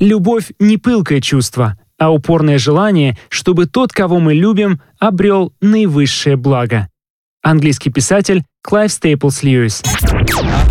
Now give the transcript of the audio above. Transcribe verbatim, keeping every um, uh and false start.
Любовь — не пылкое чувство, а упорное желание, чтобы тот, кого мы любим, обрел наивысшее благо. Английский писатель Клайв Стейплс Льюис.